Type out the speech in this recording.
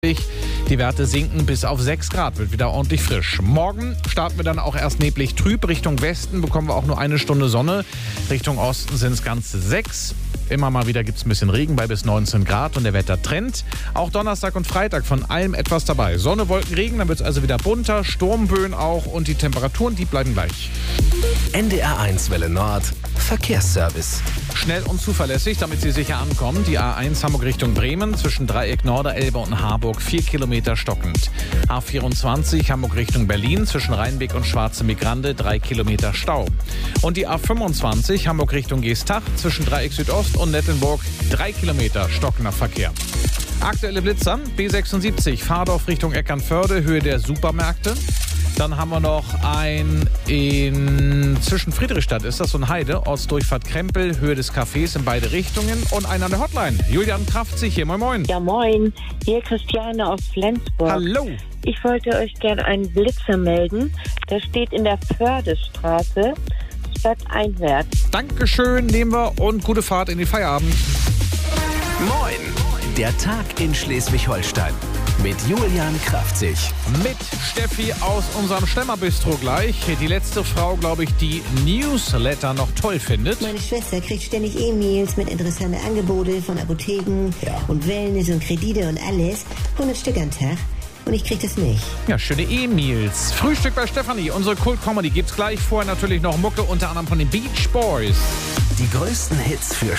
Die Werte sinken bis auf 6 Grad, wird wieder ordentlich frisch. Morgen starten wir dann auch erst neblig trüb. Richtung Westen bekommen wir auch nur eine Stunde Sonne. Richtung Osten sind es ganze 6. Immer mal wieder gibt es ein bisschen Regen bei bis 19 Grad und der Wettertrend. Auch Donnerstag und Freitag von allem etwas dabei. Sonne, Wolken, Regen, dann wird es also wieder bunter, Sturmböen auch und die Temperaturen, die bleiben gleich. NDR1 Welle Nord, Verkehrsservice. Schnell und zuverlässig, damit Sie sicher ankommen. Die A1 Hamburg Richtung Bremen zwischen Dreieck Norderelbe und Harburg 4 Kilometer stockend. A24 Hamburg Richtung Berlin zwischen Rheinbeck und Schwarze Migrande 3 Kilometer Stau. Und die A25 Hamburg Richtung Geestach zwischen Dreieck Südost und Nettenburg 3 Kilometer stockender Verkehr. Aktuelle Blitzer, B76 Fahrdorf Richtung Eckernförde, Höhe der Supermärkte. Dann haben wir noch zwischen Friedrichstadt, ist das so ein Heide, Ortsdurchfahrt Krempel, Höhe des Cafés in beide Richtungen und einer an der Hotline. Julian Kraftzig hier, moin moin. Ja moin, hier Christiane aus Flensburg. Hallo. Ich wollte euch gerne einen Blitzer melden. Der steht in der Fördestraße, stadteinwärts. Dankeschön, nehmen wir und gute Fahrt in den Feierabend. Moin, der Tag in Schleswig-Holstein. Mit Julian Kraftzig. Mit Steffi aus unserem Stemmerbistro gleich. Die letzte Frau, glaube ich, die Newsletter noch toll findet. Meine Schwester kriegt ständig E-Mails mit interessanten Angeboten von Apotheken und Wellness und Kredite und alles. 100 Stück am Tag. Und ich krieg das nicht. Ja, schöne E-Mails. Frühstück bei Stefanie. Unsere Kult-Comedy gibt's gleich. Vorher natürlich noch Mucke, unter anderem von den Beach Boys. Die größten Hits für